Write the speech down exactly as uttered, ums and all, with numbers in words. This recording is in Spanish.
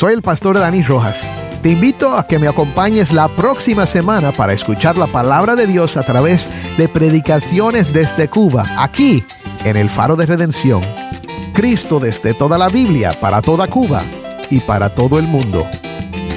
Soy el pastor Dani Rojas. Te invito a que me acompañes la próxima semana para escuchar la palabra de Dios a través de predicaciones desde Cuba, aquí en el Faro de Redención. Cristo desde toda la Biblia, para toda Cuba y para todo el mundo.